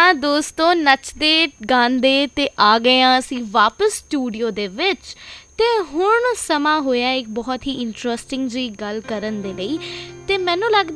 ਹਾਂ ਦੋਸਤੋ, ਨੱਚਦੇ ਗਾਉਂਦੇ ਤੇ ਆ ਗਏ ਹਾਂ ਅਸੀਂ ਵਾਪਸ ਸਟੂਡੀਓ ਦੇ ਵਿੱਚ। ਅਤੇ ਹੁਣ ਸਮਾਂ ਹੋਇਆ ਇੱਕ ਬਹੁਤ ਹੀ ਇੰਟਰਸਟਿੰਗ ਜਿਹੀ ਗੱਲ ਕਰਨ ਦੇ ਲਈ। ਅਤੇ ਮੈਨੂੰ ਲੱਗਦਾ